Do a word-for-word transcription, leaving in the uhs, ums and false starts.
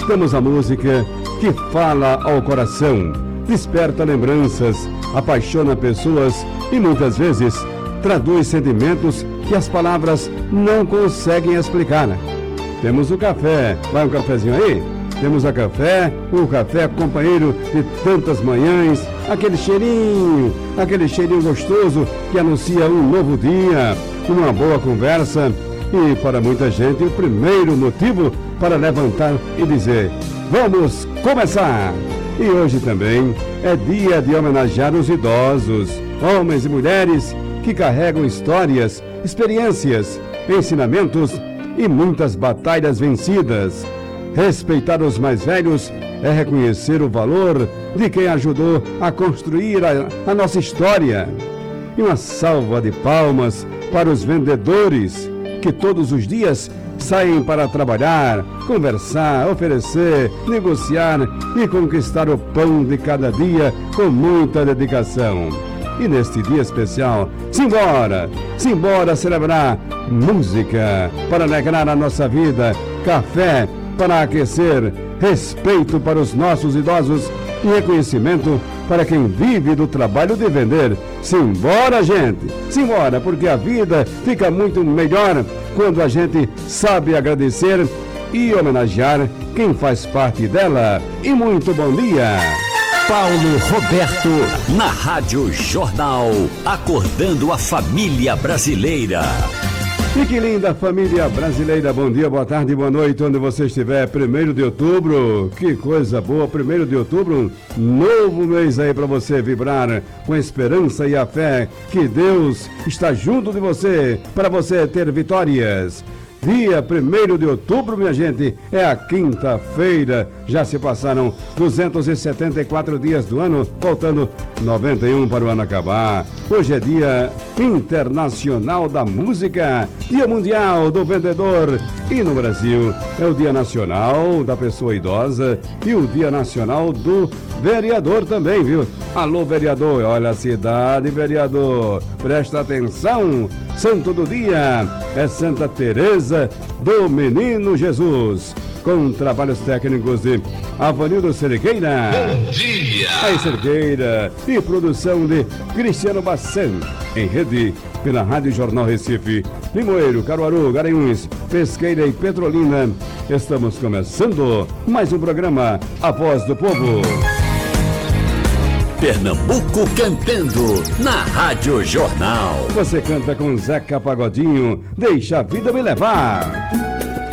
Temos a música que fala ao coração, desperta lembranças, apaixona pessoas e muitas vezes traduz sentimentos que as palavras não conseguem explicar. Temos o café. Vai um cafezinho aí? Temos a café, o café companheiro de tantas manhãs, aquele cheirinho, aquele cheirinho gostoso que anuncia um novo dia, uma boa conversa e para muita gente o primeiro motivo para levantar e dizer: vamos começar! E hoje também é dia de homenagear os idosos, homens e mulheres que carregam histórias, experiências, ensinamentos e muitas batalhas vencidas. Respeitar os mais velhos é reconhecer o valor de quem ajudou a construir a, a nossa história. E uma salva de palmas para os vendedores que todos os dias saem para trabalhar, conversar, oferecer, negociar e conquistar o pão de cada dia com muita dedicação. E neste dia especial, simbora, simbora celebrar música para alegrar a nossa vida, café para aquecer, respeito para os nossos idosos e reconhecimento para quem vive do trabalho de vender. Simbora, gente! Simbora, porque a vida fica muito melhor quando a gente sabe agradecer e homenagear quem faz parte dela. E muito bom dia! Paulo Roberto, na Rádio Jornal, acordando a família brasileira. E que linda família brasileira, bom dia, boa tarde, boa noite, onde você estiver. Primeiro de outubro, que coisa boa, primeiro de outubro, novo mês aí para você vibrar com a esperança e a fé que Deus está junto de você, para você ter vitórias. Dia primeiro de outubro, minha gente, é a quinta-feira. Já se passaram duzentos e setenta e quatro dias do ano, faltando noventa e um para o ano acabar. Hoje é Dia Internacional da Música, Dia Mundial do Vendedor. E no Brasil é o Dia Nacional da Pessoa Idosa e o Dia Nacional do Vereador também, viu? Alô, vereador, olha a cidade, vereador, presta atenção. Santo do dia é Santa Teresa do Menino Jesus, com trabalhos técnicos de Avanildo Cerqueira. Bom dia! Aí, Cerqueira, e produção de Cristiano Bassan, em rede pela Rádio Jornal Recife, Limoeiro, Caruaru, Garanhuns, Pesqueira e Petrolina. Estamos começando mais um programa, A Voz do Povo. Pernambuco cantando na Rádio Jornal. Você canta com Zeca Pagodinho, Deixa a Vida Me Levar.